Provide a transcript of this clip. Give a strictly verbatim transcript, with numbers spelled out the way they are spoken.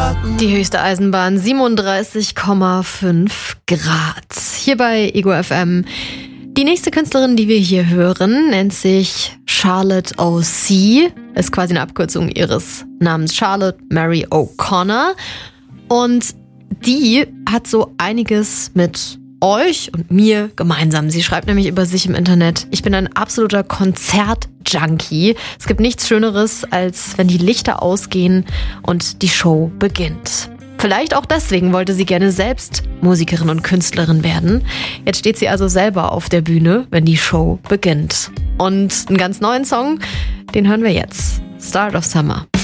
warten. Die höchste Eisenbahn, siebenunddreißig Komma fünf Grad. Hier bei Ego F M. Die nächste Künstlerin, die wir hier hören, nennt sich Charlotte O C. Ist quasi eine Abkürzung ihres Namens Charlotte Mary O'Connor. Und die hat so einiges mit euch und mir gemeinsam. Sie schreibt nämlich über sich im Internet: Ich bin ein absoluter Konzert-Junkie. Es gibt nichts Schöneres, als wenn die Lichter ausgehen und die Show beginnt. Vielleicht auch deswegen wollte sie gerne selbst Musikerin und Künstlerin werden. Jetzt steht sie also selber auf der Bühne, wenn die Show beginnt. Und einen ganz neuen Song, den hören wir jetzt. Start of Summer.